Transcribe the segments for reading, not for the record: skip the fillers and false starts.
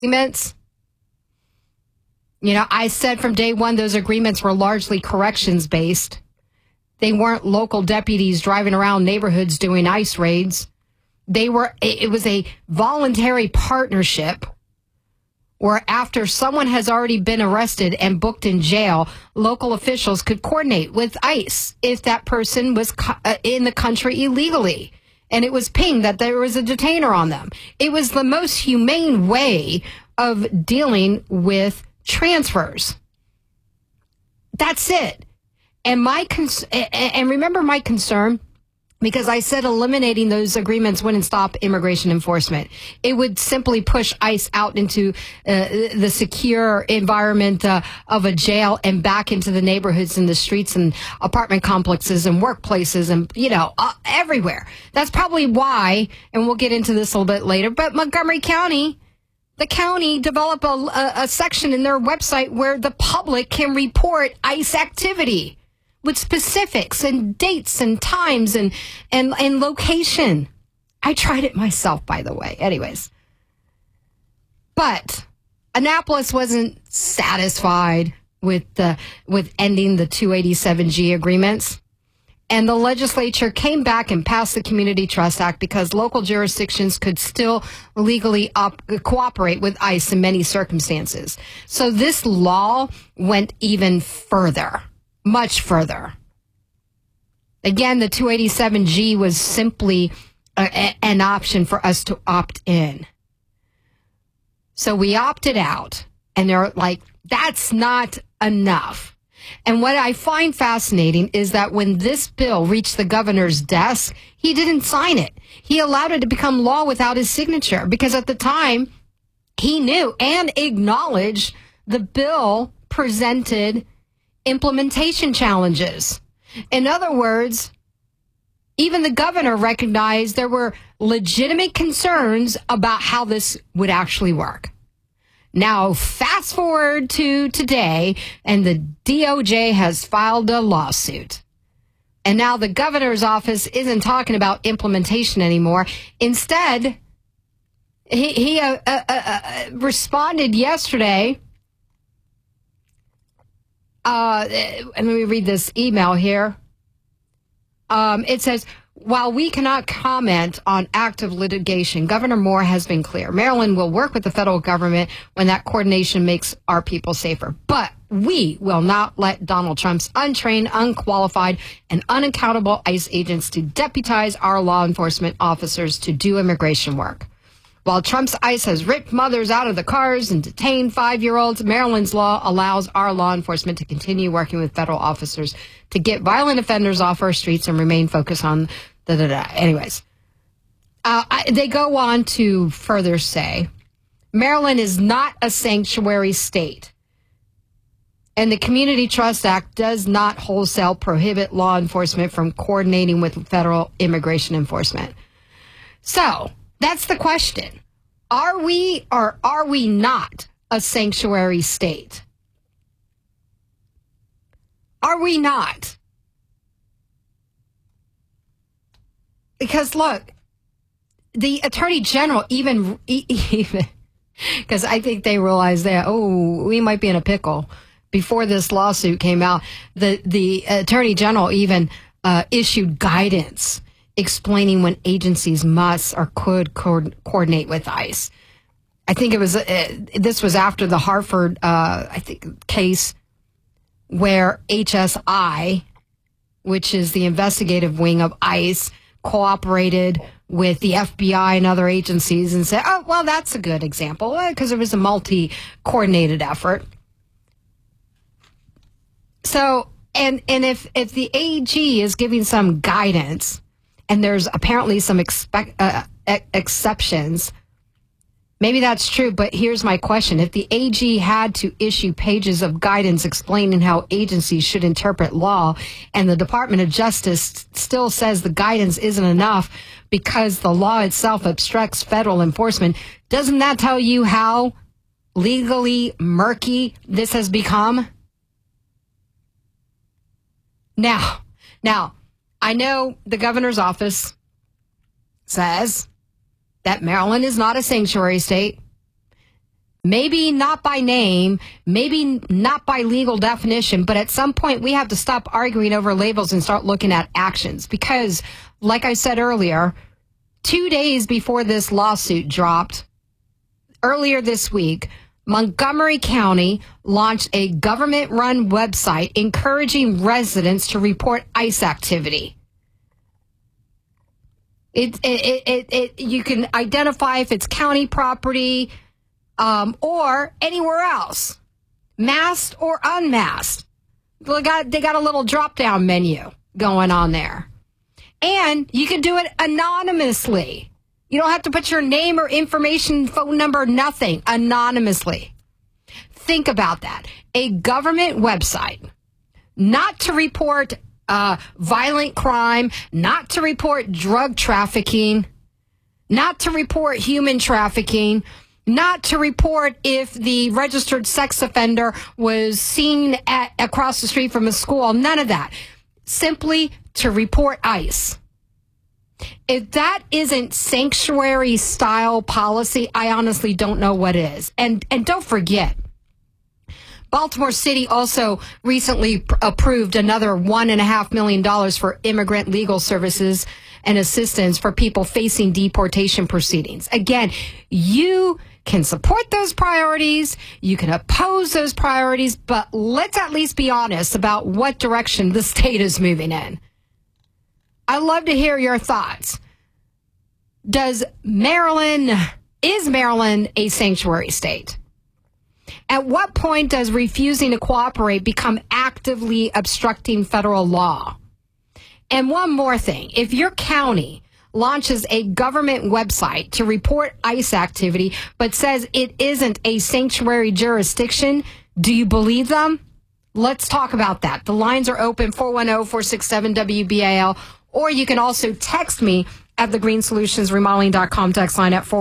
agreements. You know, I said from day one, those agreements were largely corrections based. They weren't local deputies driving around neighborhoods doing ICE raids. It was a voluntary partnership where after someone has already been arrested and booked in jail, local officials could coordinate with ICE if that person was in the country illegally. And it was pinged that there was a detainer on them. It was the most humane way of dealing with transfers. That's it. And remember my concern, because I said eliminating those agreements wouldn't stop immigration enforcement. It would simply push ICE out into the secure environment of a jail and back into the neighborhoods and the streets and apartment complexes and workplaces and, everywhere. That's probably why, and we'll get into this a little bit later, but Montgomery County, the county developed a section in their website where the public can report ICE activity with specifics and dates and times and location. I tried it myself, by the way. Anyways. But Annapolis wasn't satisfied with ending the 287G agreements. And the legislature came back and passed the Community Trust Act because local jurisdictions could still legally cooperate with ICE in many circumstances. So this law went even further. Much further. Again, the 287G was simply an option for us to opt in. So we opted out, and they're like, that's not enough. And what I find fascinating is that when this bill reached the governor's desk, he didn't sign it. He allowed it to become law without his signature because at the time, he knew and acknowledged the bill presented implementation challenges. In other words, even the governor recognized there were legitimate concerns about how this would actually work. Now, fast forward to today, and the DOJ has filed a lawsuit. And now the governor's office isn't talking about implementation anymore. Instead, he responded yesterday. Let me read this email here. It says, while we cannot comment on active litigation, Governor Moore has been clear. Maryland will work with the federal government when that coordination makes our people safer. But we will not let Donald Trump's untrained, unqualified, and unaccountable ICE agents to deputize our law enforcement officers to do immigration work. While Trump's ICE has ripped mothers out of the cars and detained 5-year-olds, Maryland's law allows our law enforcement to continue working with federal officers to get violent offenders off our streets and remain focused on Anyways, they go on to further say, Maryland is not a sanctuary state, and the Community Trust Act does not wholesale prohibit law enforcement from coordinating with federal immigration enforcement. So, that's the question. Are we or are we not a sanctuary state? Are we not? Because look, the Attorney General even because I think they realized that, we might be in a pickle. Before this lawsuit came out, the Attorney General even issued guidance explaining when agencies must or could coordinate with ICE. I think it was this was after the Hartford case where HSI, which is the investigative wing of ICE, cooperated with the FBI and other agencies and said, oh, well, that's a good example because it was a multi-coordinated effort. So, and if the AG is giving some guidance and there's apparently some exceptions, maybe that's true, but here's my question. If the AG had to issue pages of guidance explaining how agencies should interpret law, and the Department of Justice still says the guidance isn't enough because the law itself obstructs federal enforcement, doesn't that tell you how legally murky this has become? Now, I know the governor's office says that Maryland is not a sanctuary state. Maybe not by name, maybe not by legal definition, but at some point we have to stop arguing over labels and start looking at actions. Because, like I said earlier, 2 days before this lawsuit dropped, earlier this week, Montgomery County launched a government-run website encouraging residents to report ICE activity. You can identify if it's county property, or anywhere else, masked or unmasked. They got a little drop-down menu going on there. And you can do it anonymously. You don't have to put your name or information, phone number, nothing, anonymously. Think about that. A government website, not to report violent crime, not to report drug trafficking, not to report human trafficking, not to report if the registered sex offender was seen across the street from a school. None of that. Simply to report ICE. If that isn't sanctuary style policy, I honestly don't know what is. And don't forget, Baltimore City also recently approved another $1.5 million for immigrant legal services and assistance for people facing deportation proceedings. Again, you can support those priorities, you can oppose those priorities, but let's at least be honest about what direction the state is moving in. I'd love to hear your thoughts. Is Maryland a sanctuary state? At what point does refusing to cooperate become actively obstructing federal law? And one more thing, if your county launches a government website to report ICE activity, but says it isn't a sanctuary jurisdiction, do you believe them? Let's talk about that. The lines are open, 410-467-WBAL, or you can also text me at thegreenssolutionsremodeling.com text line at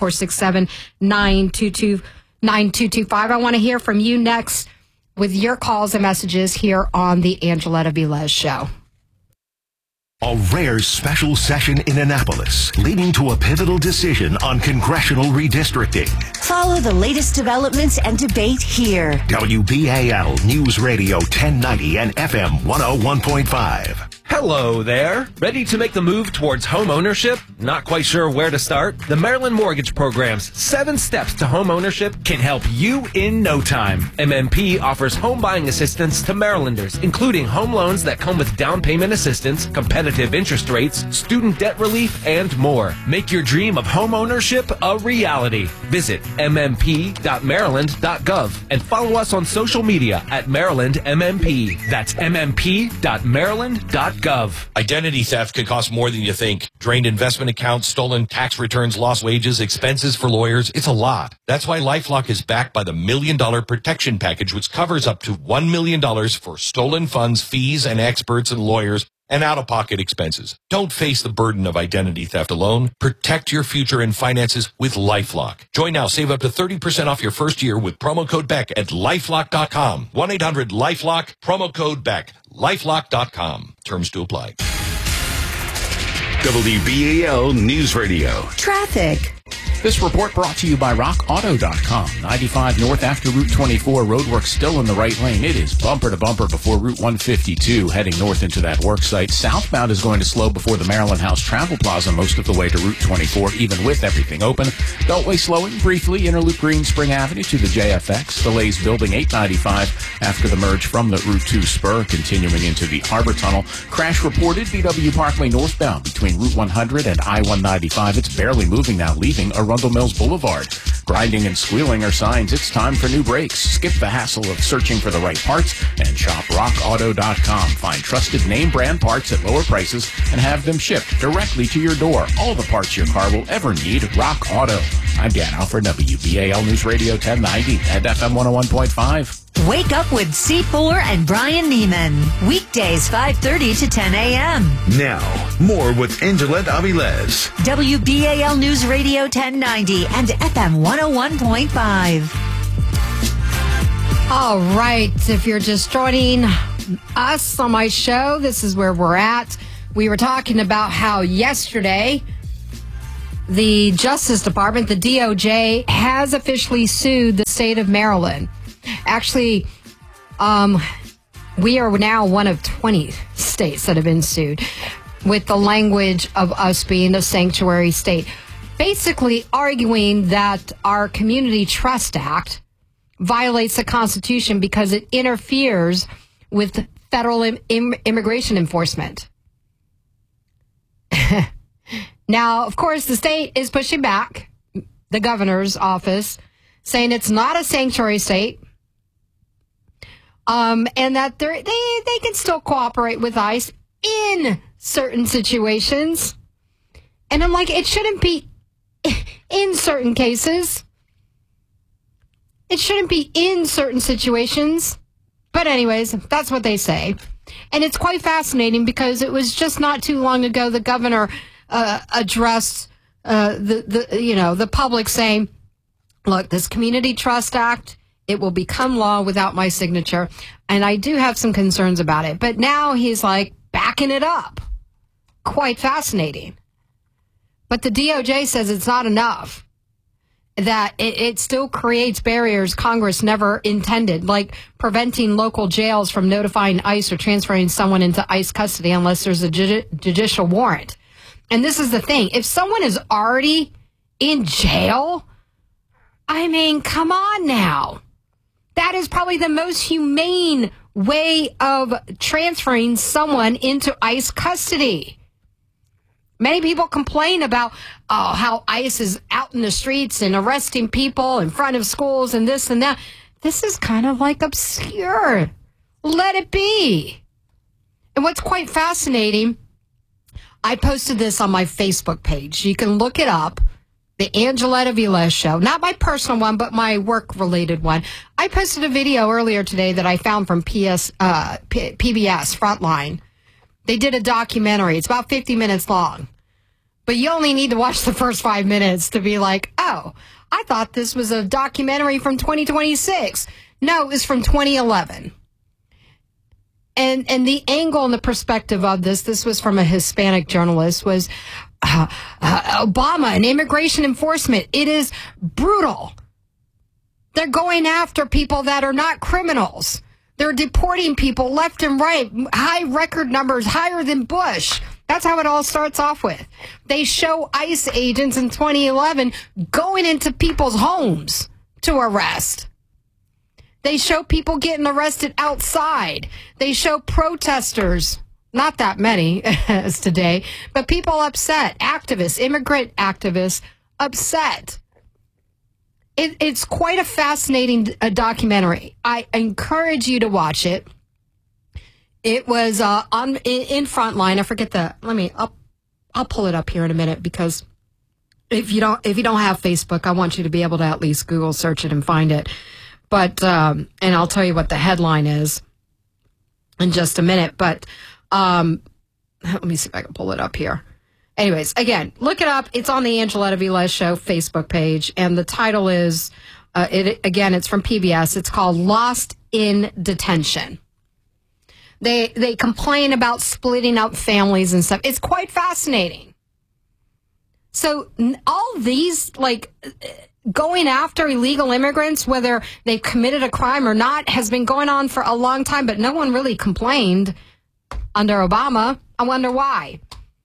410-467-9225. I want to hear from you next with your calls and messages here on the Angeletta Velez Show. A rare special session in Annapolis, leading to a pivotal decision on congressional redistricting. Follow the latest developments and debate here. WBAL News Radio 1090 and FM 101.5. Hello there. Ready to make the move towards home ownership? Not quite sure where to start? The Maryland Mortgage Program's 7 Steps to Home Ownership can help you in no time. MMP offers home buying assistance to Marylanders, including home loans that come with down payment assistance, competitive interest rates, student debt relief, and more. Make your dream of home ownership a reality. Visit mmp.maryland.gov and follow us on social media at MarylandMMP. That's mmp.maryland.gov. Identity theft can cost more than you think. Drained investment accounts, stolen tax returns, lost wages, expenses for lawyers. It's a lot. That's why LifeLock is backed by the $1 Million Protection Package, which covers up to $1 million for stolen funds, fees, and experts and lawyers, and out-of-pocket expenses. Don't face the burden of identity theft alone. Protect your future and finances with LifeLock. Join now. Save up to 30% off your first year with promo code BECK at LifeLock.com. 1-800-LifeLock, promo code BECK. LifeLock.com. Terms to apply. WBAL News Radio. Traffic. This report brought to you by RockAuto.com. 95 north after Route 24. Roadwork still in the right lane. It is bumper to bumper before Route 152 heading north into that work site. Southbound is going to slow before the Maryland House Travel Plaza most of the way to Route 24, even with everything open. Beltway slowing briefly. Interloop Green Spring Avenue to the JFX. Delays building 895 after the merge from the Route 2 spur, continuing into the Harbor Tunnel. Crash reported BW Parkway northbound between Route 100 and I-195. It's barely moving now, leaving Arundel Mills Boulevard. Grinding and squealing are signs it's time for new brakes. Skip the hassle of searching for the right parts and shop RockAuto.com. Find trusted name brand parts at lower prices and have them shipped directly to your door. All the parts your car will ever need. Rock Auto. I'm Dan Alford, WBAL News Radio 1090 and FM 101.5. Wake up with C. Fuller and Brian Neiman. Weekdays 5:30 to 10 a.m. Now, more with Angeletta Velez. WBAL News Radio 1090 and FM 101.5. All right. If you're just joining us on my show, this is where we're at. We were talking about how yesterday the Justice Department, the DOJ, has officially sued the state of Maryland. Actually, we are now one of 20 states that have been sued with the language of us being a sanctuary state, basically arguing that our Community Trust Act violates the Constitution because it interferes with federal immigration enforcement. Now, of course, the state is pushing back, the governor's office, saying it's not a sanctuary state, and that they can still cooperate with ICE in certain situations. And I'm like, it shouldn't be in certain cases. It shouldn't be in certain situations. But anyways, that's what they say. And it's quite fascinating because it was just not too long ago the governor addressed the public saying, look, this Community Trust Act, it will become law without my signature. And I do have some concerns about it. But now he's like backing it up. Quite fascinating. But the DOJ says it's not enough. That it still creates barriers Congress never intended, like preventing local jails from notifying ICE or transferring someone into ICE custody unless there's a judicial warrant. And this is the thing. If someone is already in jail, I mean, come on now. That is probably the most humane way of transferring someone into ICE custody. Many people complain about how ICE is out in the streets and arresting people in front of schools and this and that. This is kind of like obscure. Let it be. And what's quite fascinating, I posted this on my Facebook page. You can look it up. The Angeletta Velez Show. Not my personal one, but my work-related one. I posted a video earlier today that I found from PBS Frontline. They did a documentary. It's about 50 minutes long. But you only need to watch the first 5 minutes to be like, oh, I thought this was a documentary from 2026. No, it was from 2011. And the angle and the perspective of this was from a Hispanic journalist, was Obama and immigration enforcement. It is brutal. They're going after people that are not criminals. They're deporting people left and right, high record numbers, higher than Bush. That's how it all starts off with. They show ICE agents in 2011 going into people's homes to arrest. They show people getting arrested outside. They show protesters, not that many as today, but people upset, activists, immigrant activists upset. It's quite a fascinating documentary. I encourage you to watch it. It was in Frontline. I forget I'll pull it up here in a minute, because if you don't have Facebook, I want you to be able to at least Google search it and find it. But and I'll tell you what the headline is in just a minute. But let me see if I can pull it up here. Anyways, again, look it up. It's on the Angeletta Velez Show Facebook page, and the title is it's from PBS. It's called "Lost in Detention." They complain about splitting up families and stuff. It's quite fascinating. So all these, like, going after illegal immigrants, whether they've committed a crime or not, has been going on for a long time, but no one really complained under Obama. I wonder why.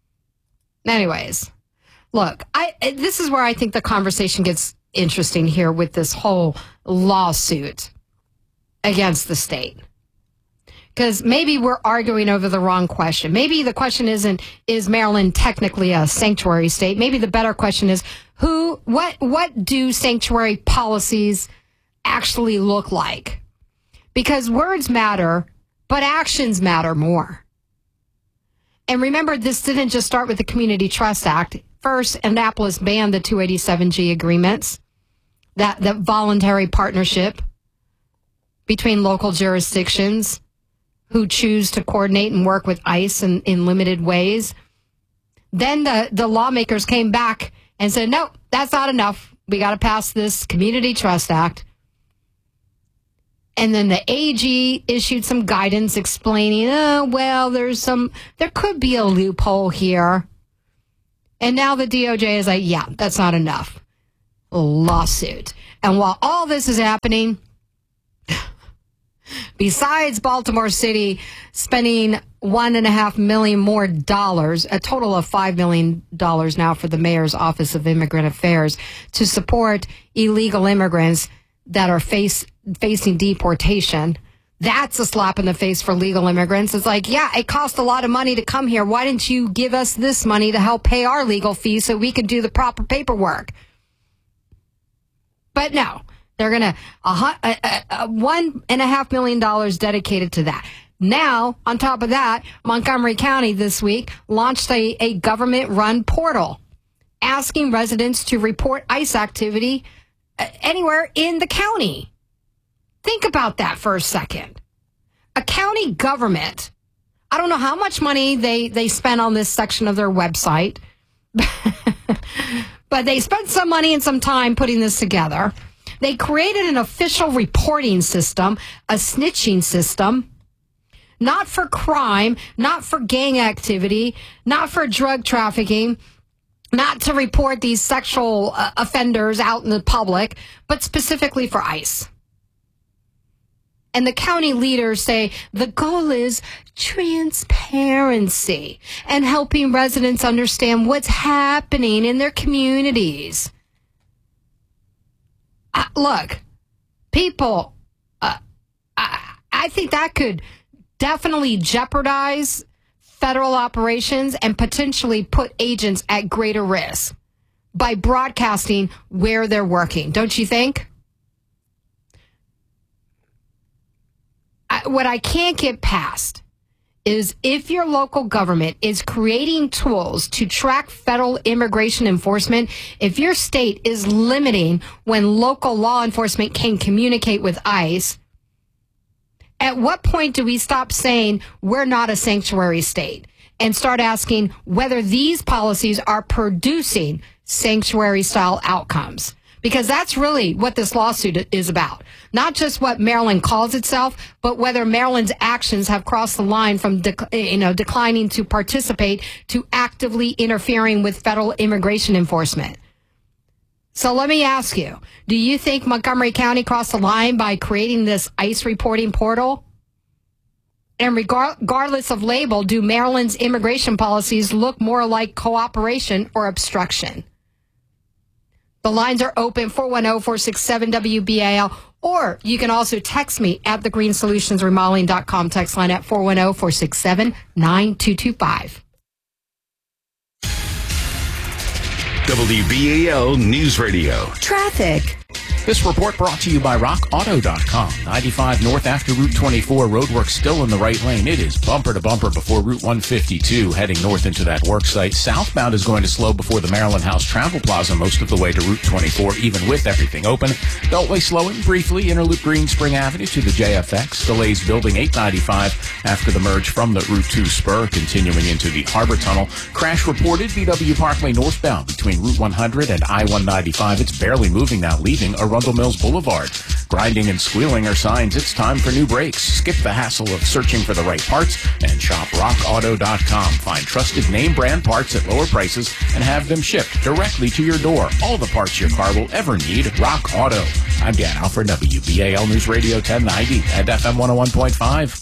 Anyways, look, this is where I think the conversation gets interesting here with this whole lawsuit against the state. Because maybe we're arguing over the wrong question. Maybe the question isn't, is Maryland technically a sanctuary state? Maybe the better question is, what do sanctuary policies actually look like? Because words matter, but actions matter more. And remember, this didn't just start with the Community Trust Act. First, Annapolis banned the 287G agreements, that voluntary partnership between local jurisdictions who choose to coordinate and work with ICE in limited ways. Then the lawmakers came back and said, no, that's not enough. We got to pass this Community Trust Act. And then the AG issued some guidance explaining, there could be a loophole here. And now the DOJ is like, yeah, that's not enough. Lawsuit. And while all this is happening, besides Baltimore City spending $1.5 million more, a total of $5 million now for the mayor's Office of Immigrant Affairs to support illegal immigrants that are facing deportation. That's a slap in the face for legal immigrants. It's like, yeah, it costs a lot of money to come here. Why didn't you give us this money to help pay our legal fees so we could do the proper paperwork? But no, they're going to $1.5 million dedicated to that. Now, on top of that, Montgomery County this week launched a government-run portal asking residents to report ICE activity anywhere in the county. Think about that for a second. A county government, I don't know how much money they spent on this section of their website, but they spent some money and some time putting this together. They created an official reporting system, a snitching system, not for crime, not for gang activity, not for drug trafficking, not to report these sexual offenders out in the public, but specifically for ICE. And the county leaders say the goal is transparency and helping residents understand what's happening in their communities. Look, people, I think that could definitely jeopardize federal operations and potentially put agents at greater risk by broadcasting where they're working. Don't you think? What I can't get past is if your local government is creating tools to track federal immigration enforcement, if your state is limiting when local law enforcement can communicate with ICE, at what point do we stop saying we're not a sanctuary state and start asking whether these policies are producing sanctuary-style outcomes? Because that's really what this lawsuit is about. Not just what Maryland calls itself, but whether Maryland's actions have crossed the line from declining to participate to actively interfering with federal immigration enforcement. So let me ask you, do you think Montgomery County crossed the line by creating this ICE reporting portal? And regardless of label, do Maryland's immigration policies look more like cooperation or obstruction? The lines are open, 410-467-WBAL, or you can also text me at thegreenssolutionsremodeling.com text line at 410-467-9225. WBAL News Radio. Traffic. This report brought to you by RockAuto.com. 95 north after Route 24. Roadwork still in the right lane. It is bumper to bumper before Route 152 heading north into that work site. Southbound is going to slow before the Maryland House Travel Plaza most of the way to Route 24, even with everything open. Beltway slowing briefly. Interloop Green Spring Avenue to the JFX. Delays building 895 after the merge from the Route 2 spur, continuing into the Harbor Tunnel. Crash reported BW Parkway northbound between Route 100 and I-195. It's barely moving now, leaving Arundel Mills Boulevard. Grinding and squealing are signs it's time for new brakes. Skip the hassle of searching for the right parts and shop RockAuto.com. Find trusted name brand parts at lower prices and have them shipped directly to your door. All the parts your car will ever need. Rock Auto. I'm Dan Alford, WBAL News Radio 1090 and FM 101.5.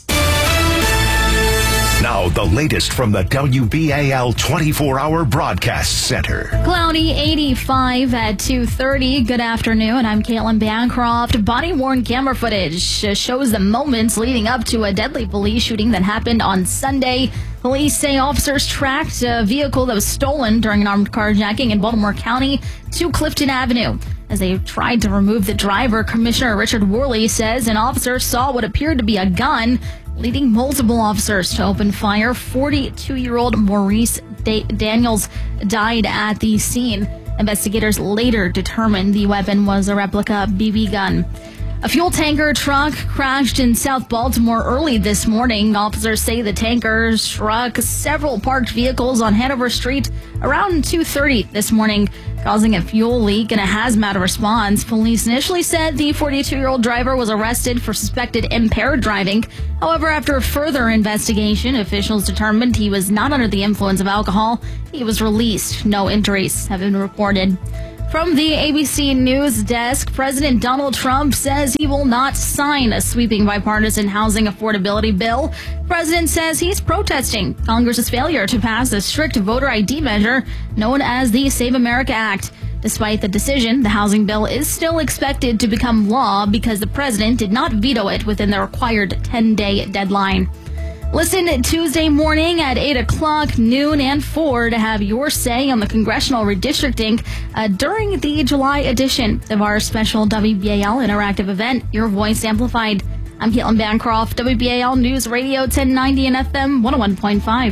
Now, the latest from the WBAL 24-hour broadcast center. Cloudy, 85 at 2:30. Good afternoon. I'm Caitlin Bancroft. Body-worn camera footage shows the moments leading up to a deadly police shooting that happened on Sunday. Police say officers tracked a vehicle that was stolen during an armed carjacking in Baltimore County to Clifton Avenue. As they tried to remove the driver, Commissioner Richard Worley says an officer saw what appeared to be a gun, leading multiple officers to open fire. 42-year-old Maurice Daniels died at the scene. Investigators later determined the weapon was a replica BB gun. A fuel tanker truck crashed in South Baltimore early this morning. Officers say the tanker struck several parked vehicles on Hanover Street around 2:30 this morning, causing a fuel leak and a hazmat response. Police initially said the 42-year-old driver was arrested for suspected impaired driving. However, after further investigation, officials determined he was not under the influence of alcohol. He was released. No injuries have been reported. From the ABC News desk, President Donald Trump says he will not sign a sweeping bipartisan housing affordability bill. The president says he's protesting Congress's failure to pass a strict voter ID measure known as the Save America Act. Despite the decision, the housing bill is still expected to become law because the president did not veto it within the required 10-day deadline. Listen Tuesday morning at 8 o'clock, noon, and 4 to have your say on the congressional redistricting during the July edition of our special WBAL interactive event, Your Voice Amplified. I'm Caitlin Bancroft, WBAL News Radio 1090 and FM 101.5.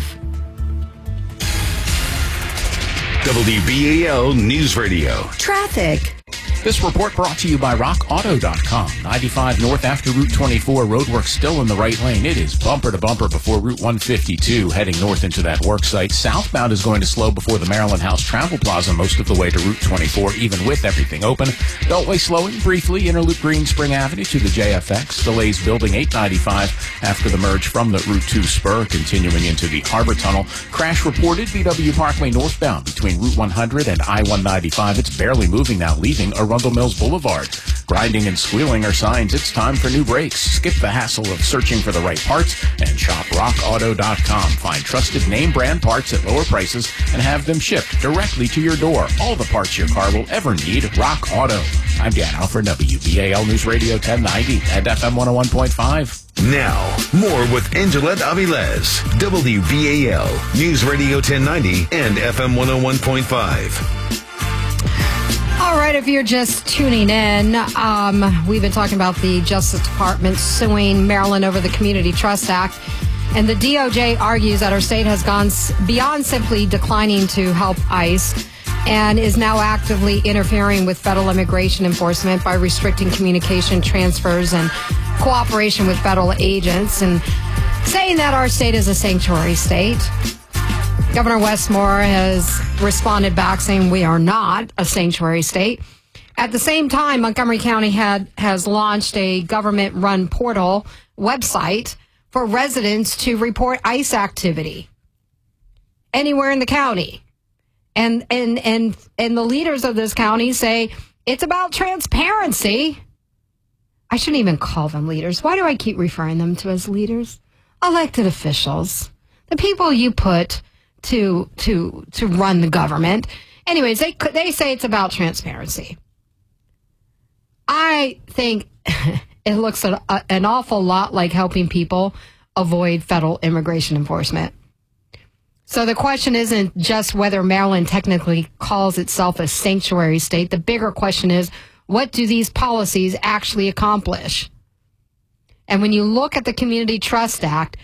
WBAL News Radio. Traffic. This report brought to you by RockAuto.com. 95 north after Route 24. Roadwork still in the right lane. It is bumper to bumper before Route 152, heading north into that work site. Southbound is going to slow before the Maryland House Travel Plaza most of the way to Route 24, even with everything open. Beltway slowing briefly. Interloop Green Spring Avenue to the JFX. Delays building 895 after the merge from the Route 2 spur, continuing into the Harbor Tunnel. Crash reported BW Parkway northbound between Route 100 and I-195. It's barely moving now, leaving Arundel Mills Boulevard. Grinding and squealing are signs it's time for new brakes. Skip the hassle of searching for the right parts and shop RockAuto.com. Find trusted name brand parts at lower prices and have them shipped directly to your door. All the parts your car will ever need. Rock Auto. I'm Dan Alford, WBAL News Radio 1090 and FM 101.5. Now, more with Angelette Avilés, WBAL News Radio 1090 and FM 101.5. All right, if you're just tuning in, we've been talking about the Justice Department suing Maryland over the Community Trust Act. And the DOJ argues that our state has gone beyond simply declining to help ICE and is now actively interfering with federal immigration enforcement by restricting communication transfers and cooperation with federal agents, and saying that our state is a sanctuary state. Governor Westmore has responded back saying we are not a sanctuary state. At the same time, Montgomery County has launched a government-run portal website for residents to report ICE activity anywhere in the county. And the leaders of this county say it's about transparency. I shouldn't even call them leaders. Why do I keep referring them to as leaders? Elected officials. The people you put to run the government. Anyways, they say it's about transparency. I think it looks an awful lot like helping people avoid federal immigration enforcement. So the question isn't just whether Maryland technically calls itself a sanctuary state. The bigger question is, what do these policies actually accomplish? And when you look at the Community Trust Act,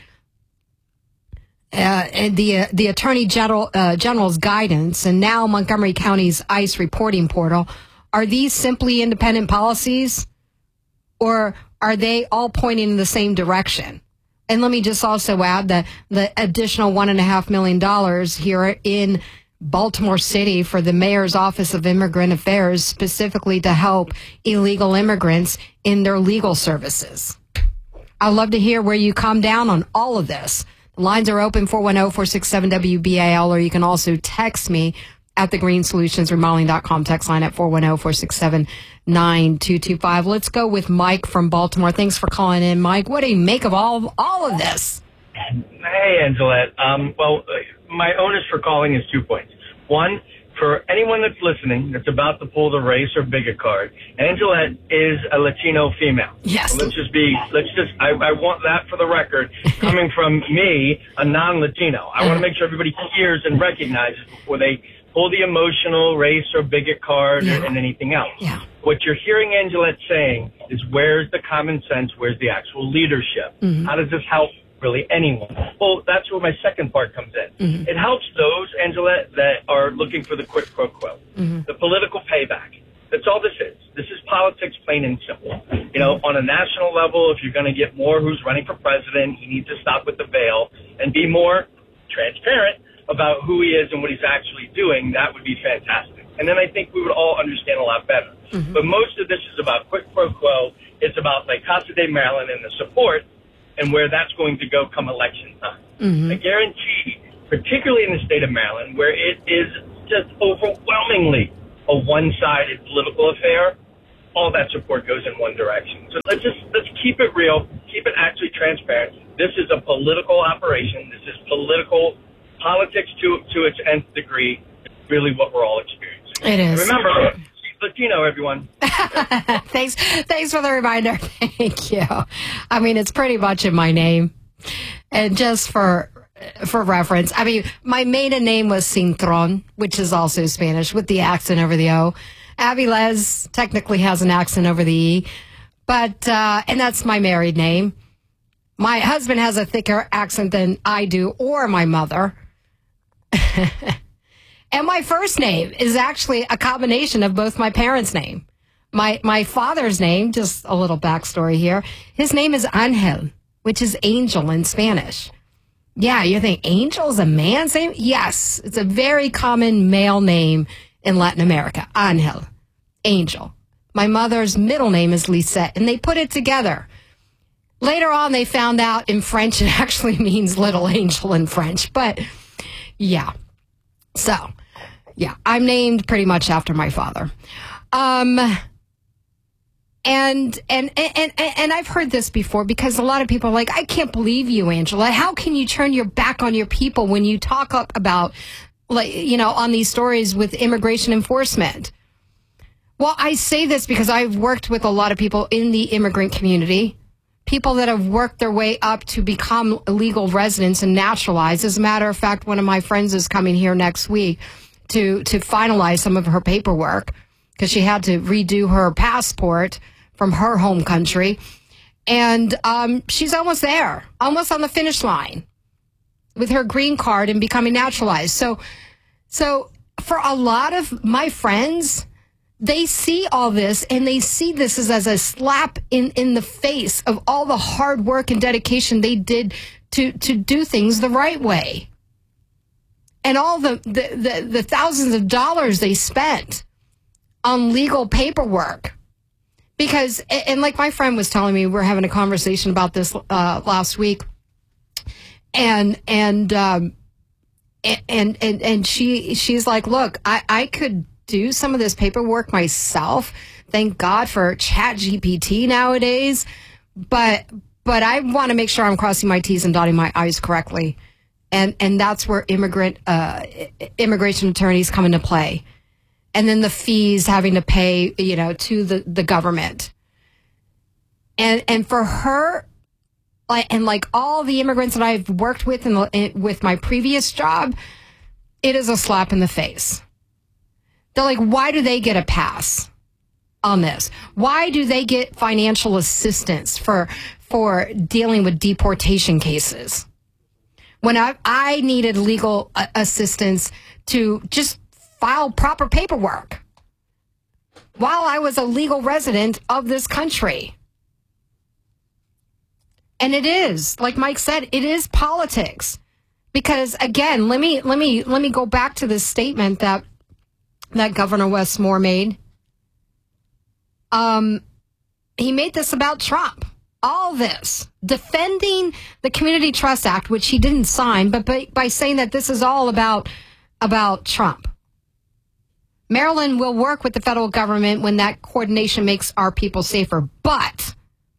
and the Attorney General's guidance, and now Montgomery County's ICE reporting portal, are these simply independent policies, or are they all pointing in the same direction? And let me just also add that the additional $1.5 million here in Baltimore City for the Mayor's Office of Immigrant Affairs, specifically to help illegal immigrants in their legal services. I'd love to hear where you come down on all of this. The lines are open, 410-467-WBAL, or you can also text me at the greensolutionsremodeling.com text line at 410-467-9225. Let's go with Mike from Baltimore. Thanks for calling in, Mike. What do you make of all of this? Hey, Angelette. Well, my onus for calling is 2 points. One, for anyone that's listening that's about to pull the race or bigot card, Angelette is a Latino female. Yes. So I want that for the record, coming from me, a non-Latino. I want to make sure everybody hears and recognizes before they pull the emotional race or bigot card and anything else. Yeah. What you're hearing Angelette saying is, where's the common sense? Where's the actual leadership? Mm-hmm. How does this help really anyone? Well, that's where my second part comes in. Mm-hmm. It helps those, Angelette, that are looking for the quid pro quo, the political payback. That's all this is. This is politics, plain and simple. You know, on a national level, if you're going to get more who's running for president, you need to stop with the veil and be more transparent about who he is and what he's actually doing. That would be fantastic. And then I think we would all understand a lot better. Mm-hmm. But most of this is about quid pro quo. It's about like Casa de Maryland and the support and where that's going to go come election time. Mm-hmm. I guarantee, particularly in the state of Maryland, where it is just overwhelmingly a one-sided political affair, all that support goes in one direction. So let's keep it real, keep it actually transparent. This is a political operation. This is politics to its nth degree. It's really what we're all experiencing. It is. And remember, Latino, everyone. Thanks for the reminder. Thank you. I mean, it's pretty much in my name. And just for reference, I mean, my maiden name was Cintron, which is also Spanish, with the accent over the O. Avilés technically has an accent over the E, but and that's my married name. My husband has a thicker accent than I do, or my mother. And my first name is actually a combination of both my parents' name. My father's name, just a little backstory here, his name is Angel, which is angel in Spanish. Yeah, you think angel's a man's name? Yes, it's a very common male name in Latin America. Angel, angel. My mother's middle name is Lisette, and they put it together. Later on, they found out in French it actually means little angel in French. But yeah, so yeah, I'm named pretty much after my father. And I've heard this before because a lot of people are like, I can't believe you, Angela. How can you turn your back on your people when you talk up about, like, you know, on these stories with immigration enforcement? Well, I say this because I've worked with a lot of people in the immigrant community, people that have worked their way up to become legal residents and naturalized. As a matter of fact, one of my friends is coming here next week to finalize some of her paperwork because she had to redo her passport from her home country. And she's almost there, almost on the finish line with her green card and becoming naturalized. So for a lot of my friends, they see all this and they see this as a slap in the face of all the hard work and dedication they did to do things the right way. And all the thousands of dollars they spent on legal paperwork. Because, and like my friend was telling me, we were having a conversation about this last week, and she's like, look, I could do some of this paperwork myself. Thank God for ChatGPT nowadays, but I want to make sure I'm crossing my T's and dotting my I's correctly, and that's where immigration attorneys come into play. And then the fees having to pay, you know, to the government. And for her, like all the immigrants that I've worked with with my previous job, it is a slap in the face. They're like, why do they get a pass on this? Why do they get financial assistance for dealing with deportation cases? When I needed legal assistance to just file proper paperwork while I was a legal resident of this country. And it is, like Mike said, it is politics. Because again, let me go back to this statement that Governor Wes Moore made. He made this about Trump. All this defending the Community Trust Act, which he didn't sign, but by saying that this is all about Trump. Maryland will work with the federal government when that coordination makes our people safer. But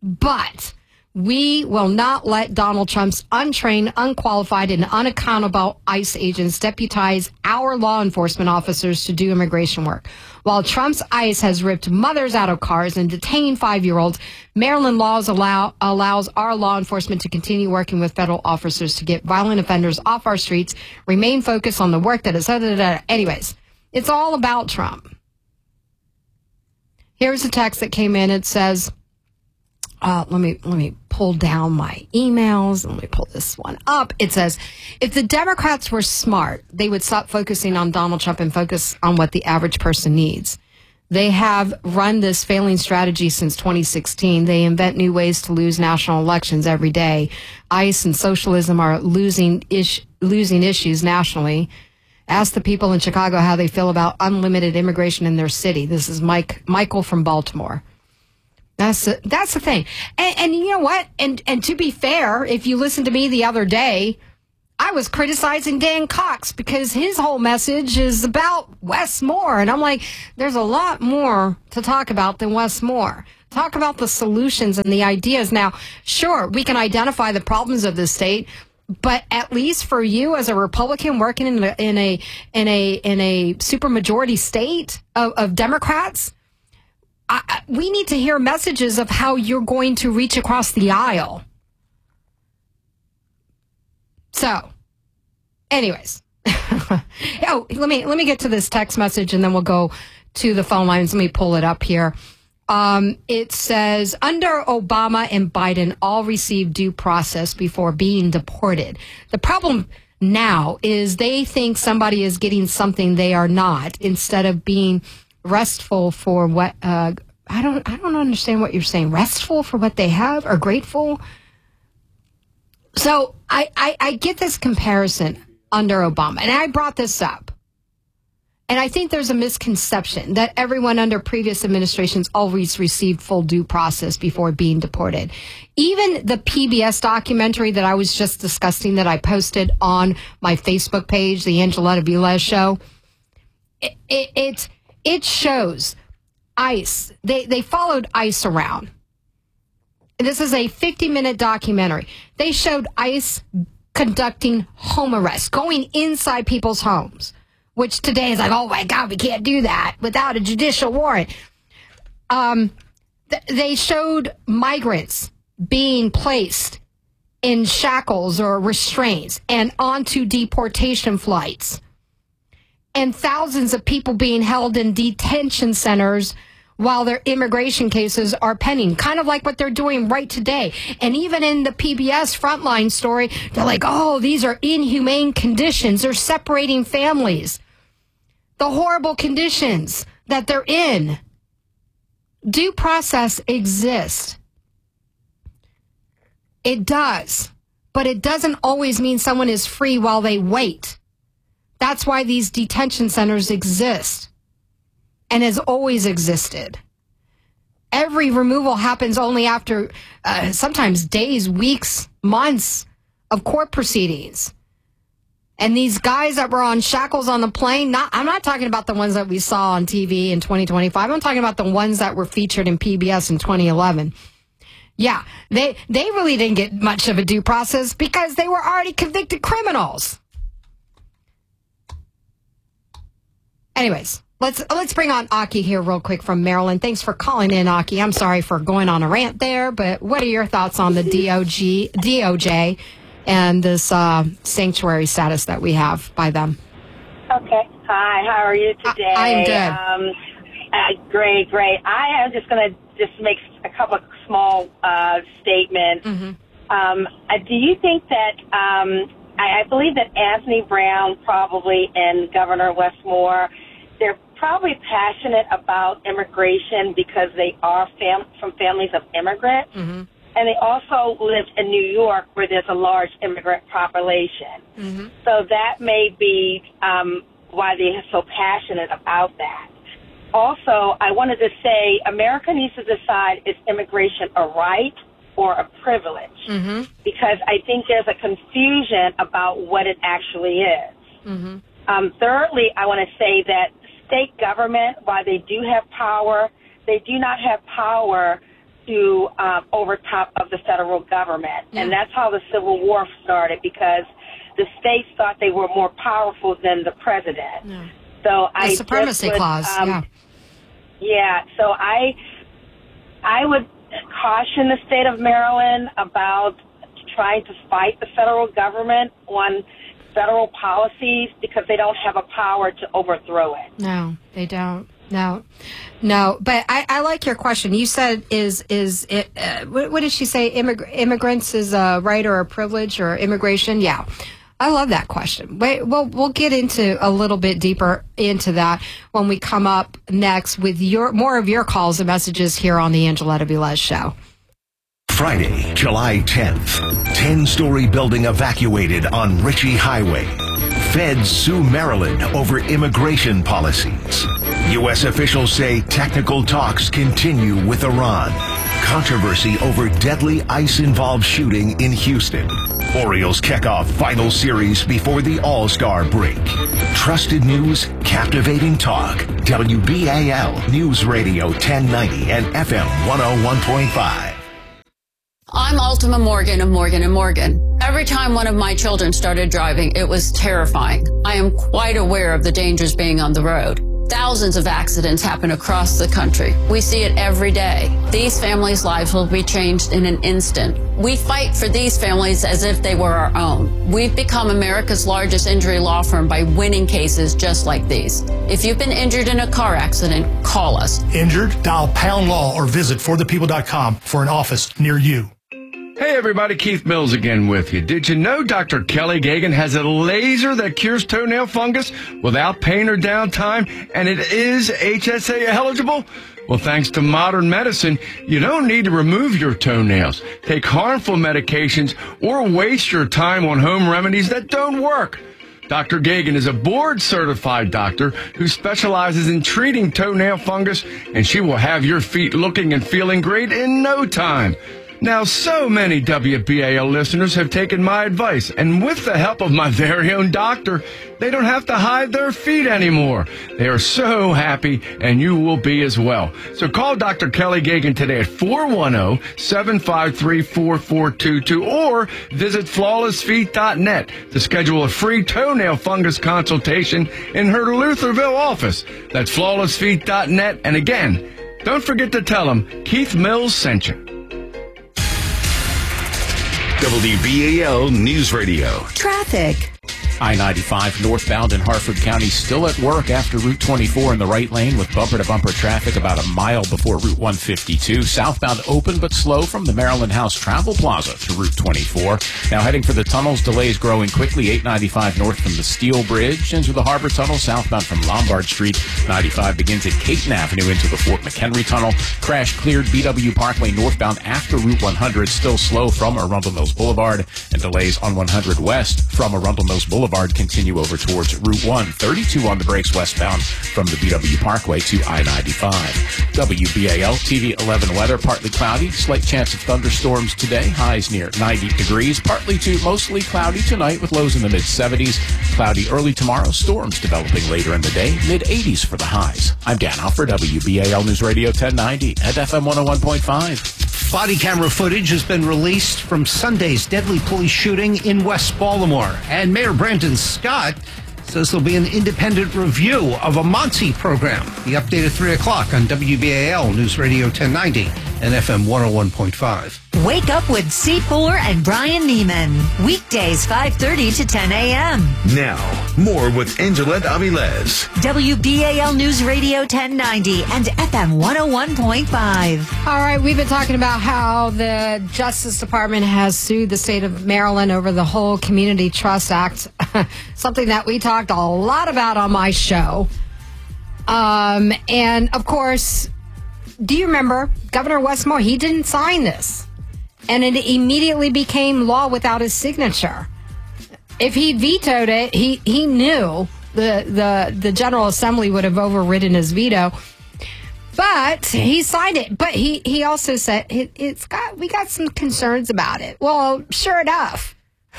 we will not let Donald Trump's untrained, unqualified, and unaccountable ICE agents deputize our law enforcement officers to do immigration work. While Trump's ICE has ripped mothers out of cars and detained 5-year-olds, Maryland laws allows our law enforcement to continue working with federal officers to get violent offenders off our streets, remain focused on the work that is... Anyways, it's all about Trump. Here's a text that came in. It says... let me pull down my emails. Let me pull this one up. It says, if the Democrats were smart, they would stop focusing on Donald Trump and focus on what the average person needs. They have run this failing strategy since 2016. They invent new ways to lose national elections every day. ICE and socialism are losing issues nationally. Ask the people in Chicago how they feel about unlimited immigration in their city. This is Michael from Baltimore. That's the thing. And you know what? And to be fair, if you listened to me the other day, I was criticizing Dan Cox because his whole message is about Wes Moore. And I'm like, there's a lot more to talk about than Wes Moore. Talk about the solutions and the ideas. Now, sure, we can identify the problems of the state, but at least for you as a Republican working in a supermajority state of Democrats, we need to hear messages of how you're going to reach across the aisle. So, anyways, let me get to this text message and then we'll go to the phone lines. Let me pull it up here. It says, under Obama and Biden all received due process before being deported. The problem now is they think somebody is getting something they are not, instead of being restful for what, I don't understand what you're saying. Restful for what they have, or grateful? So I get this comparison under Obama, and I brought this up. And I think there's a misconception that everyone under previous administrations always received full due process before being deported. Even the PBS documentary that I was just discussing that I posted on my Facebook page, the Angeletta Vilez Show, it shows ICE. They followed ICE around. This is a 50-minute documentary. They showed ICE conducting home arrests, going inside people's homes, which today is like, oh my God, we can't do that without a judicial warrant. They showed migrants being placed in shackles or restraints and onto deportation flights, and thousands of people being held in detention centers while their immigration cases are pending, kind of like what they're doing right today. And even in the PBS Frontline story, they're like, oh, these are inhumane conditions. They're separating families. The horrible conditions that they're in. Due process exists. It does. But it doesn't always mean someone is free while they wait. That's why these detention centers exist and has always existed. Every removal happens only after sometimes days, weeks, months of court proceedings. And these guys that were on shackles on the plane, I'm not talking about the ones that we saw on TV in 2025. I'm talking about the ones that were featured in PBS in 2011. Yeah, they really didn't get much of a due process because they were already convicted criminals. Anyways, let's bring on Aki here real quick from Maryland. Thanks for calling in, Aki. I'm sorry for going on a rant there, but what are your thoughts on the DOJ and this sanctuary status that we have by them? Okay. Hi, how are you today? I'm good. Great. I am just going to make a couple of small statements. Mm-hmm. Do you think that I believe that Anthony Brown probably and Governor Wes Moore, they're probably passionate about immigration because they are from families of immigrants. Mm-hmm. And they also live in New York where there's a large immigrant population. Mm-hmm. So that may be why they're so passionate about that. Also, I wanted to say America needs to decide, is immigration a right or a privilege? Mm-hmm. Because I think there's a confusion about what it actually is. Mm-hmm. Thirdly, I want to say that state government, while they do have power, they do not have power to over top of the federal government. Yeah. And that's how the Civil War started, because the states thought they were more powerful than the president. Yeah. So the supremacy clause. Yeah. So I would caution the state of Maryland about trying to fight the federal government on federal policies because they don't have a power to overthrow it. No, they don't. No. But I like your question. You said, is it, what did she say? Immigrants is a right or a privilege, or immigration? Yeah. I love that question. Wait, we'll get into a little bit deeper into that when we come up next with more of your calls and messages here on the Angeletta Velez Show. Friday, July 10th. 10-story building evacuated on Ritchie Highway. Feds sue Maryland over immigration policies. U.S. officials say technical talks continue with Iran. Controversy over deadly ICE-involved shooting in Houston. Orioles kick off final series before the All-Star break. Trusted news, captivating talk. WBAL News Radio 1090 and FM 101.5. I'm Ultima Morgan of Morgan & Morgan. Every time one of my children started driving, it was terrifying. I am quite aware of the dangers being on the road. Thousands of accidents happen across the country. We see it every day. These families' lives will be changed in an instant. We fight for these families as if they were our own. We've become America's largest injury law firm by winning cases just like these. If you've been injured in a car accident, call us. Injured? Dial pound law or visit forthepeople.com for an office near you. Hey everybody, Keith Mills again with you. Did you know Dr. Kelly Gagan has a laser that cures toenail fungus without pain or downtime, and it is HSA eligible? Well, thanks to modern medicine, you don't need to remove your toenails, take harmful medications, or waste your time on home remedies that don't work. Dr. Gagan is a board-certified doctor who specializes in treating toenail fungus, and she will have your feet looking and feeling great in no time. Now, so many WBAL listeners have taken my advice, and with the help of my very own doctor, they don't have to hide their feet anymore. They are so happy, and you will be as well. So call Dr. Kelly Gagan today at 410-753-4422 or visit flawlessfeet.net to schedule a free toenail fungus consultation in her Lutherville office. That's flawlessfeet.net. And again, don't forget to tell them Keith Mills sent you. WBAL News Radio. Traffic. I-95 northbound in Harford County still at work after Route 24 in the right lane with bumper-to-bumper traffic about a mile before Route 152. Southbound open but slow from the Maryland House Travel Plaza to Route 24. Now heading for the tunnels, delays growing quickly. 895 north from the Steel Bridge into the Harbor Tunnel. Southbound from Lombard Street. 95 begins at Caton Avenue into the Fort McHenry Tunnel. Crash cleared BW Parkway northbound after Route 100. Still slow from Arundel Mills Boulevard. And delays on 100 west from Arundel Mills Boulevard continue over towards Route 1. 32 on the brakes westbound from the BW Parkway to I-95. WBAL TV 11 weather, partly cloudy, slight chance of thunderstorms today, highs near 90 degrees, partly to mostly cloudy tonight with lows in the mid-70s, cloudy early tomorrow, storms developing later in the day, mid-80s for the highs. I'm Dan Alford, WBAL News Radio 1090 at FM 101.5. Body camera footage has been released from Sunday's deadly police shooting in West Baltimore. And Mayor Brandon Scott says there'll be an independent review of a Monty program. The update at 3 o'clock on WBAL News Radio 1090 and FM 101.5. Wake up with C4 and Brian Neiman. Weekdays 5:30 to 10 a.m. Now, more with Angeletta Velez. WBAL News Radio 1090 and FM 101.5. All right, we've been talking about how the Justice Department has sued the state of Maryland over the whole Community Trust Act, something that we talked a lot about on my show. And, of course, do you remember Governor Westmore? He didn't sign this. And it immediately became law without his signature. If he vetoed it, he knew the General Assembly would have overridden his veto. But he signed it. But he also said we got some concerns about it. Well, sure enough.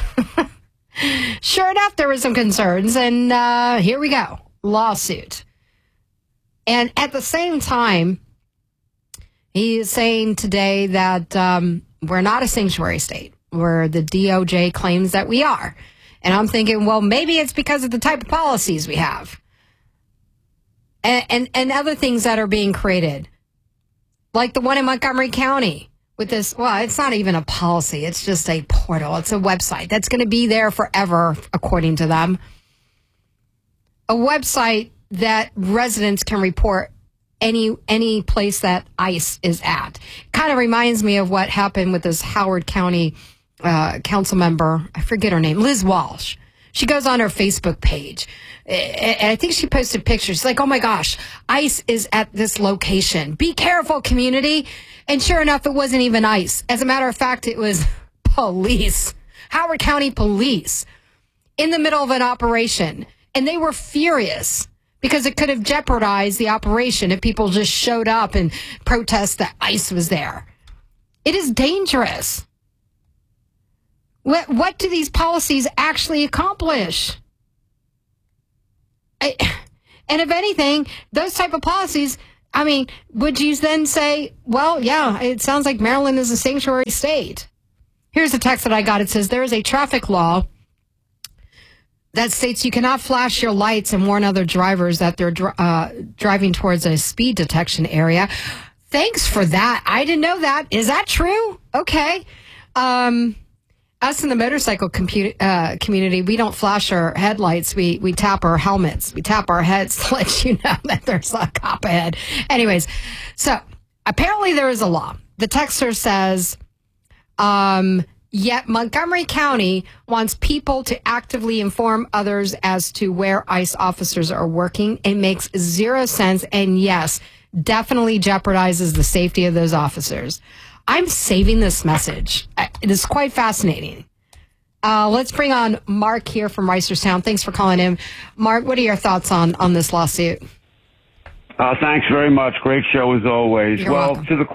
Sure enough, there were some concerns. And here we go. Lawsuit. And at the same time, he is saying today that we're not a sanctuary state, where the DOJ claims that we are. And I'm thinking, well, maybe it's because of the type of policies we have. And other things that are being created. Like the one in Montgomery County with this, well, it's not even a policy. It's just a portal. It's a website that's going to be there forever, according to them. A website that residents can report any place that ICE is at. Kind of reminds me of what happened with this Howard County council member. I forget her name, Liz Walsh. She goes on her Facebook page, and I think she posted pictures. She's like, oh my gosh, ICE is at this location. Be careful, community. And sure enough, it wasn't even ICE. As a matter of fact, it was police, Howard County Police, in the middle of an operation. And they were furious because it could have jeopardized the operation if people just showed up and protest that ICE was there. It is dangerous. What do these policies actually accomplish? And if anything, those type of policies, I mean, would you then say, well, yeah, it sounds like Maryland is a sanctuary state. Here's a text that I got. It says, there is a traffic law that states you cannot flash your lights and warn other drivers that they're driving towards a speed detection area. Thanks for that. I didn't know that. Is that true? Okay. Us in the motorcycle community, we don't flash our headlights. We tap our helmets. We tap our heads to let you know that there's a cop ahead. Anyways, so apparently there is a law. The texter says, yet Montgomery County wants people to actively inform others as to where ICE officers are working. It makes zero sense. And yes, definitely jeopardizes the safety of those officers. I'm saving this message. It is quite fascinating. Let's bring on Mark here from Reisterstown. Thanks for calling in. Mark, what are your thoughts on this lawsuit? Thanks very much. Great show as always. You're welcome. To the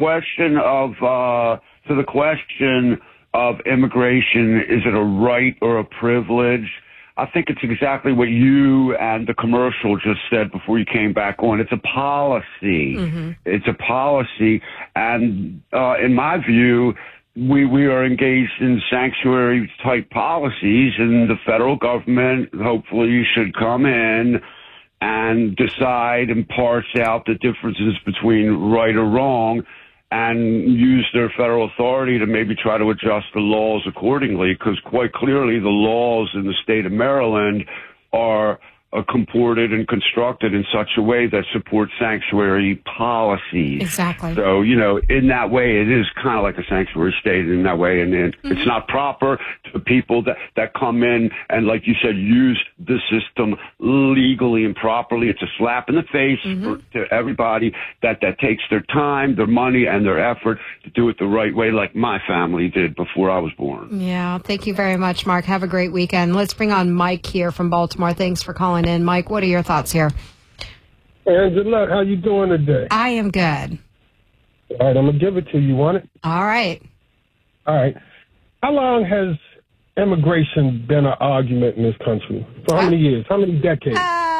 question of immigration, is it a right or a privilege? I think it's exactly what you and the commercial just said before you came back on. It's a policy. Mm-hmm. It's a policy. And in my view, we are engaged in sanctuary-type policies, and the federal government hopefully should come in and decide and parse out the differences between right or wrong and use their federal authority to maybe try to adjust the laws accordingly, because quite clearly the laws in the state of Maryland are comported and constructed in such a way that support sanctuary policies. Exactly. So, in that way, it is kind of like a sanctuary state in that way. And it's not proper to people that come in and, like you said, use the system legally and properly. It's a slap in the face to everybody that takes their time, their money, and their effort to do it the right way, like my family did before I was born. Yeah. Thank you very much, Mark. Have a great weekend. Let's bring on Mike here from Baltimore. Thanks for calling in. Mike, what are your thoughts here? And good luck. How you doing today? I am good. All right, I'm going to give it to you. Want it? All right. All right. How long has immigration been an argument in this country? For how many years? How many decades?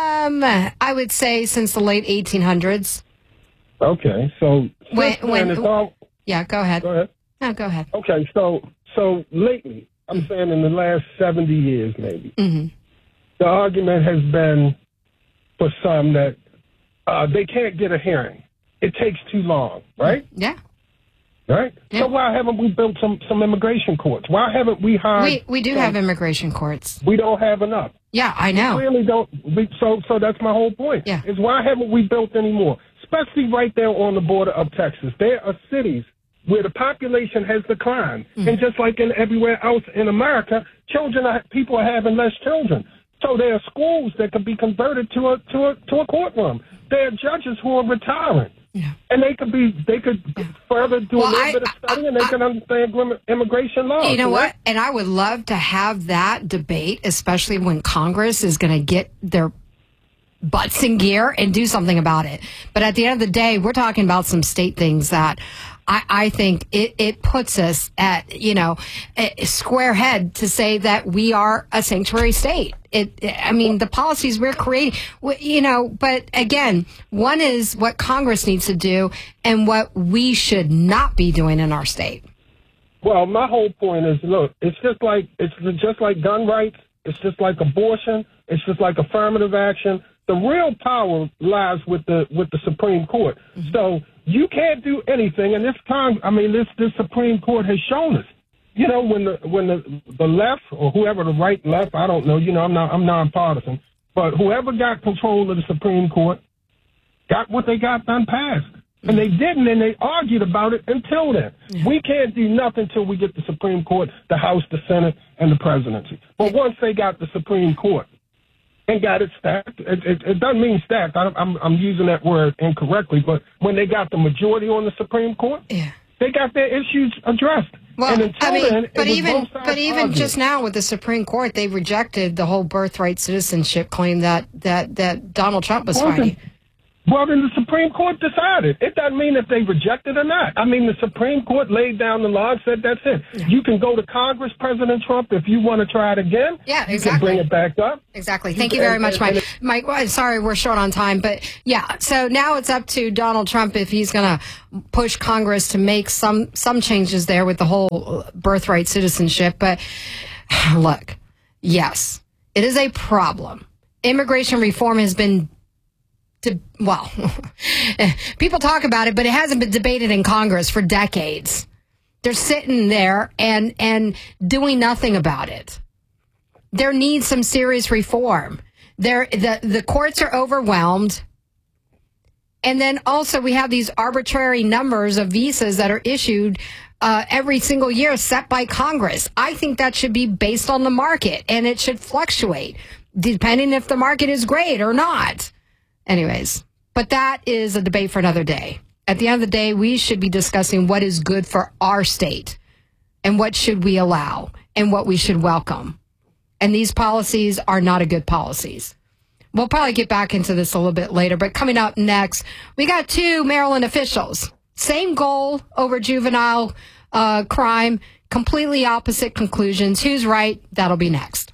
I would say since the late 1800s. Okay, so yeah, go ahead. Go ahead. No, go ahead. Okay, so lately, I'm saying in the last 70 years maybe, the argument has been for some that they can't get a hearing. It takes too long, right? Yeah. Right? Yeah. So why haven't we built some immigration courts? Why haven't we hired... We do have immigration courts. We don't have enough. Yeah, I know. We really don't. So that's my whole point. Yeah. Is why haven't we built any more? Especially right there on the border of Texas. There are cities where the population has declined. And just like in everywhere else in America, people are having less children. So there are schools that could be converted to a courtroom. There are judges who are retiring. Yeah. And they could further do a little bit of study, and they can understand immigration law. You know what? And I would love to have that debate, especially when Congress is going to get their butts in gear and do something about it. But at the end of the day, we're talking about some state things that I think it puts us at, a square head to say that we are a sanctuary state. The policies we're creating, but again, one is what Congress needs to do and what we should not be doing in our state. Well, my whole point is, look, it's just like gun rights. It's just like abortion. It's just like affirmative action. The real power lies with the Supreme Court. So you can't do anything, and this Supreme Court has shown us. When the left or whoever, the right, left, I don't know. I'm nonpartisan, but whoever got control of the Supreme Court got what they got done passed. And they didn't, and they argued about it until then. We can't do nothing until we get the Supreme Court, the House, the Senate, and the presidency. But once they got the Supreme Court and got it stacked, it doesn't mean stacked. I'm using that word incorrectly, but when they got the majority on the Supreme Court, they got their issues addressed. Well, and until then, but even arguing. just now with the Supreme Court, they rejected the whole birthright citizenship claim that Donald Trump was fighting. Well, then the Supreme Court decided. It doesn't mean if they reject it or not. I mean, the Supreme Court laid down the law and said that's it. Yeah. You can go to Congress, President Trump, if you want to try it again. Yeah, exactly. You can bring it back up. Exactly. Thank you very much, Mike. Mike, sorry, we're short on time, but yeah. So now it's up to Donald Trump if he's going to push Congress to make some changes there with the whole birthright citizenship. But look, yes, it is a problem. Immigration reform has been people talk about it, but it hasn't been debated in Congress for decades. They're sitting there and doing nothing about it. There needs some serious reform. The courts are overwhelmed. And then also we have these arbitrary numbers of visas that are issued every single year set by Congress. I think that should be based on the market, and it should fluctuate depending if the market is great or not. Anyways, but that is a debate for another day. At the end of the day, we should be discussing what is good for our state and what should we allow and what we should welcome. And these policies are not a good policies. We'll probably get back into this a little bit later, but coming up next, we got 2 Maryland officials. Same goal over juvenile crime, completely opposite conclusions. Who's right? That'll be next.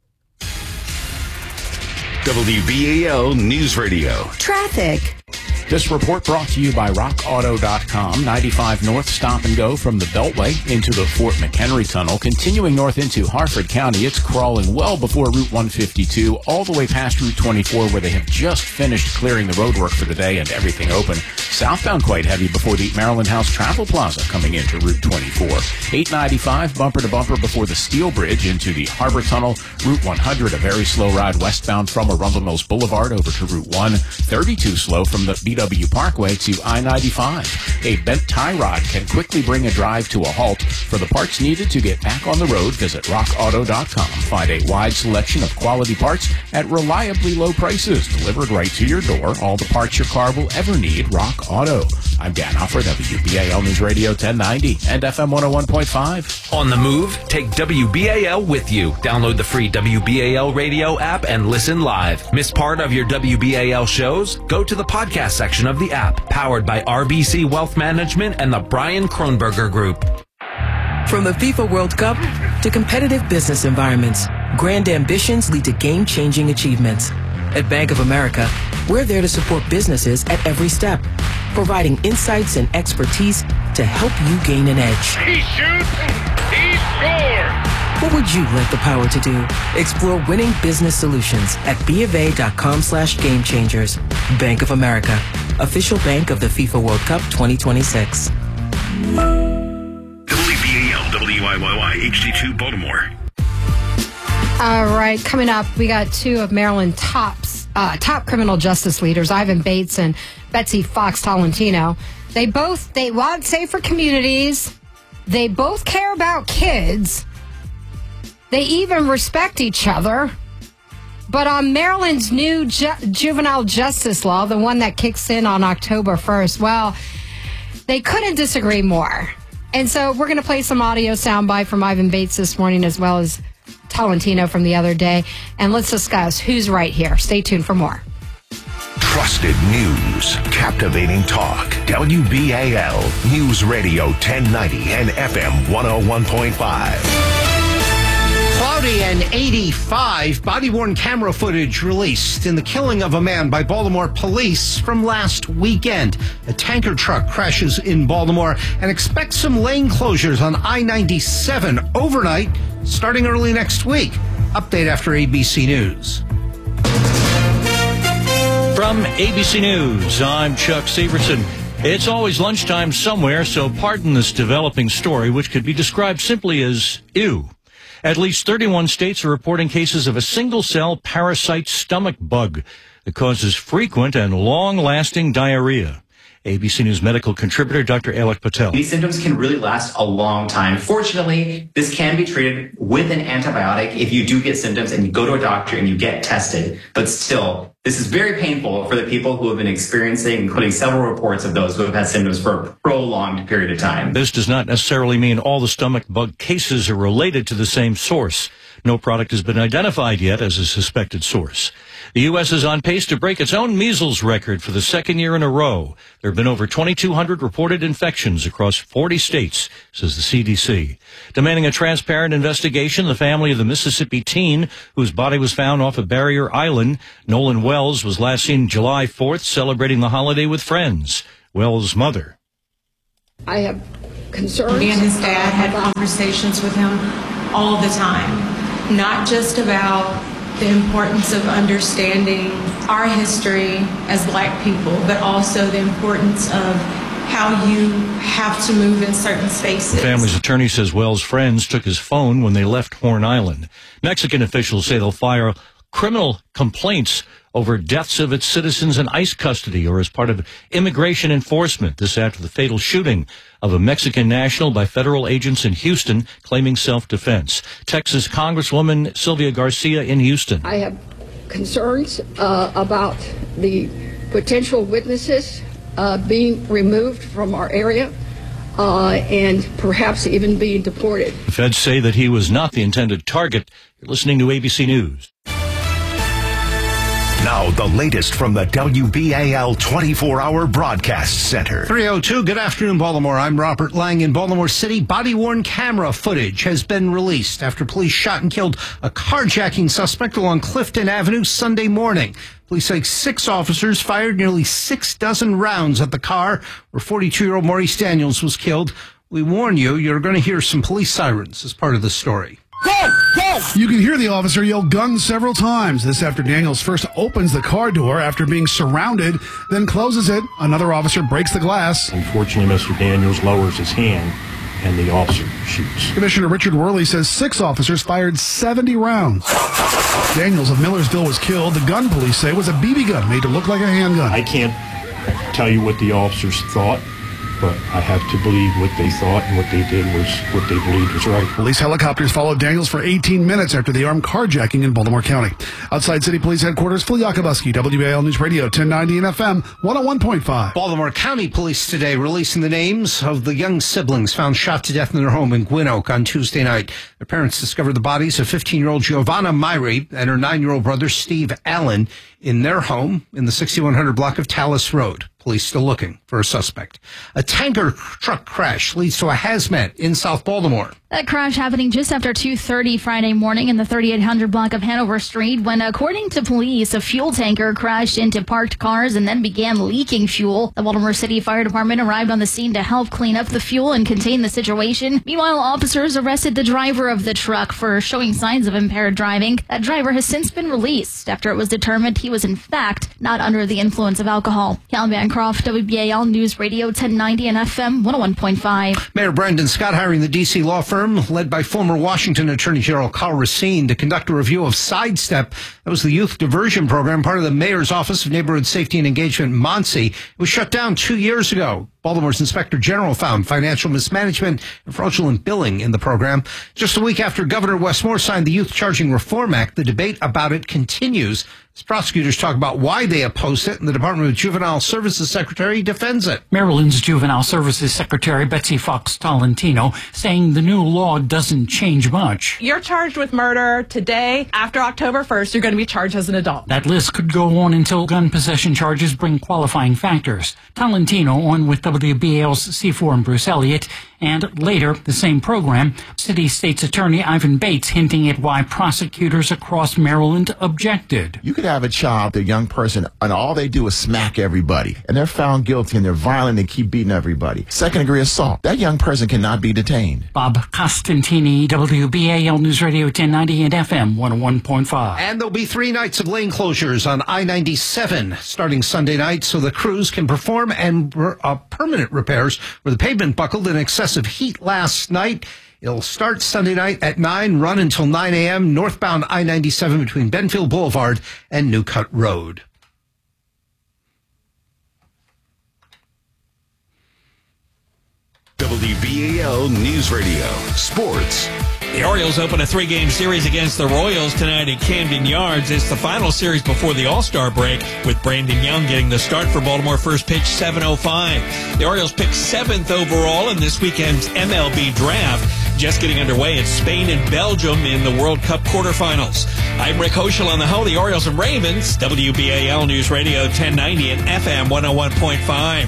WBAL News Radio. Traffic. This report brought to you by RockAuto.com. 95 North, stop and go from the Beltway into the Fort McHenry Tunnel. Continuing north into Harford County, it's crawling well before Route 152, all the way past Route 24, where they have just finished clearing the roadwork for the day and everything open. Southbound quite heavy before the Maryland House Travel Plaza coming into Route 24. 895, bumper to bumper before the Steel Bridge into the Harbor Tunnel. Route 100, a very slow ride westbound from Arundel Mills Boulevard over to Route 1. 32 slow from the BW Parkway to I-95. A bent tie rod can quickly bring a drive to a halt. For the parts needed to get back on the road, visit RockAuto.com. Find a wide selection of quality parts at reliably low prices, delivered right to your door. All the parts your car will ever need. Rock Auto. I'm Dan Huffer, WBAL News Radio 1090 and FM 101.5. On the move, take WBAL with you. Download the free WBAL radio app and listen live. Miss part of your WBAL shows? Go to the podcast section of the app, powered by RBC Wealth Management and the Brian Kronberger Group. From the FIFA World Cup to competitive business environments, grand ambitions lead to game-changing achievements. At Bank of America, we're there to support businesses at every step, providing insights and expertise to help you gain an edge. He shoots, he scores! What would you like the power to do? Explore winning business solutions at BofA.com/gamechangers. Bank of America, official bank of the FIFA World Cup 2026. WBAL, WIYY, HD2 Baltimore. All right, coming up, we got 2 of Maryland's top criminal justice leaders, Ivan Bates and Betsy Fox Tolentino. They want safer communities. They both care about kids. They even respect each other. But on Maryland's new juvenile justice law, the one that kicks in on October 1st, well, they couldn't disagree more. And so we're going to play some audio soundbite from Ivan Bates this morning, as well as Tolentino from the other day. And let's discuss who's right here. Stay tuned for more. Trusted news, captivating talk. WBAL News Radio 1090 and FM 101.5. Cloudy and 85, body-worn camera footage released in the killing of a man by Baltimore police from last weekend. A tanker truck crashes in Baltimore, and expect some lane closures on I-97 overnight starting early next week. Update after ABC News. From ABC News, I'm Chuck Severson. It's always lunchtime somewhere, so pardon this developing story, which could be described simply as ew. At least 31 states are reporting cases of a single-cell parasite stomach bug that causes frequent and long-lasting diarrhea. ABC News medical contributor Dr. Alok Patel. These symptoms can really last a long time. Fortunately, this can be treated with an antibiotic if you do get symptoms and you go to a doctor and you get tested. But still, this is very painful for the people who have been experiencing, including several reports of those who have had symptoms for a prolonged period of time. This does not necessarily mean all the stomach bug cases are related to the same source. No product has been identified yet as a suspected source. The U.S. is on pace to break its own measles record for the second year in a row. There have been over 2,200 reported infections across 40 states, says the CDC. Demanding a transparent investigation, the family of the Mississippi teen whose body was found off of Barrier Island, Nolan Wells, was last seen July 4th celebrating the holiday with friends. Wells' mother. I have concerns. Me and his dad had conversations with him all the time, not just about the importance of understanding our history as Black people, but also the importance of how you have to move in certain spaces. The family's attorney says Wells' friends took his phone when they left Horn Island. Mexican officials say they'll file criminal complaints over deaths of its citizens in ICE custody or as part of immigration enforcement. This after the fatal shooting of a Mexican national by federal agents in Houston claiming self-defense. Texas Congresswoman Sylvia Garcia in Houston. I have concerns about the potential witnesses being removed from our area and perhaps even being deported. The feds say that he was not the intended target. You're listening to ABC News. Now, the latest from the WBAL 24-hour broadcast center. 3:02, good afternoon, Baltimore. I'm Robert Lang in Baltimore City. Body-worn camera footage has been released after police shot and killed a carjacking suspect along Clifton Avenue Sunday morning. Police say 6 officers fired nearly 6 dozen rounds at the car where 42-year-old Maurice Daniels was killed. We warn you, you're going to hear some police sirens as part of the story. You can hear the officer yell guns several times. This after Daniels first opens the car door after being surrounded, then closes it. Another officer breaks the glass. Unfortunately, Mr. Daniels lowers his hand and the officer shoots. Commissioner Richard Worley says 6 officers fired 70 rounds. Daniels of Millersville was killed. The gun police say was a BB gun made to look like a handgun. I can't tell you what the officers thought, but I have to believe what they thought, and what they did was what they believed was right. Police helicopters followed Daniels for 18 minutes after the armed carjacking in Baltimore County. Outside City Police Headquarters, Phil Yakubuski, WBAL News Radio, 1090 and FM, 101.5. Baltimore County Police today releasing the names of the young siblings found shot to death in their home in Gwynn Oak on Tuesday night. Their parents discovered the bodies of 15-year-old Giovanna Myrie and her 9-year-old brother Steve Allen in their home in the 6100 block of Tallis Road. Police still looking for a suspect. A tanker truck crash leads to a hazmat in South Baltimore. That crash happening just after 2:30 Friday morning in the 3800 block of Hanover Street when, according to police, a fuel tanker crashed into parked cars and then began leaking fuel. The Baltimore City Fire Department arrived on the scene to help clean up the fuel and contain the situation. Meanwhile, officers arrested the driver of the truck for showing signs of impaired driving. That driver has since been released after it was determined he was in fact not under the influence of alcohol. Callan Bancroft, WBAL News Radio 1090 and FM 101.5. Mayor Brandon Scott hiring the D.C. law firm led by former Washington Attorney General Carl Racine to conduct a review of Sidestep. That was the youth diversion program, part of the Mayor's Office of Neighborhood Safety and Engagement, MONSE. It was shut down 2 years ago. Baltimore's Inspector General found financial mismanagement and fraudulent billing in the program. Just a week after Governor Wes Moore signed the Youth Charging Reform Act, the debate about it continues as prosecutors talk about why they oppose it, and the Department of Juvenile Services Secretary defends it. Maryland's Juvenile Services Secretary Betsy Fox Tolentino saying the new law doesn't change much. You're charged with murder today. After October 1st, you're going to be charged as an adult. That list could go on until gun possession charges bring qualifying factors. Tolentino on with WBAL's C4 and Bruce Elliott, and later, the same program, City State's Attorney Ivan Bates hinting at why prosecutors across Maryland objected. You could have a child, a young person, and all they do is smack everybody, and they're found guilty, and they're violent and keep beating everybody. Second-degree assault. That young person cannot be detained. Bob Costantini, WBAL News Radio 1090 and FM 101.5. And there'll be 3 nights of lane closures on I-97 starting Sunday night so the crews can perform and permanent repairs where the pavement buckled in excessive heat last night. It'll start Sunday night at 9, run until 9 a.m. northbound I-97 between Benfield Boulevard and Newcut Road. WBAL News Radio. Sports. The Orioles open a 3-game series against the Royals tonight at Camden Yards. It's the final series before the All-Star break, with Brandon Young getting the start for Baltimore. First pitch, 7:05. The Orioles picked 7th overall in this weekend's MLB draft. Just getting underway, it's Spain and Belgium in the World Cup quarterfinals. I'm Rick Hoschel on the Ho, the Orioles and Ravens. WBAL News Radio 1090 and FM 101.5.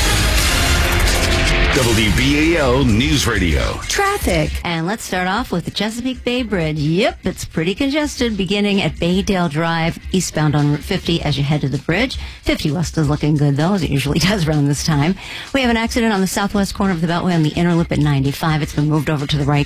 WBAL News Radio. Traffic. And let's start off with the Chesapeake Bay Bridge. Yep, it's pretty congested beginning at Baydale Drive, eastbound on Route 50 as you head to the bridge. 50 West is looking good, though, as it usually does around this time. We have an accident on the southwest corner of the Beltway on the inner loop at 95. It's been moved over to the right